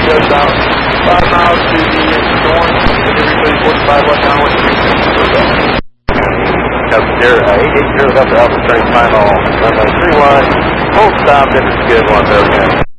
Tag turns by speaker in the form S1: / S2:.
S1: goes out 5 miles to the storm, and everybody 45 left down with the Here, 880 Delta Alpha, train final, runway 31, hold stop, and it's good, 1 again.